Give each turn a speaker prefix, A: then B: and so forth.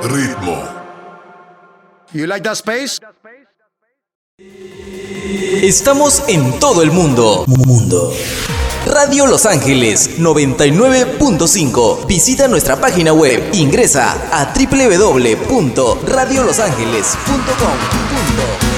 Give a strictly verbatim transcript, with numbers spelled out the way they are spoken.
A: Ritmo.
B: You like that space?
C: Estamos en todo el mundo. Mundo. Radio Los Ángeles noventa y nueve punto cinco. Visita nuestra página web. Ingresa a doble u doble u doble u punto radio los ángeles punto com.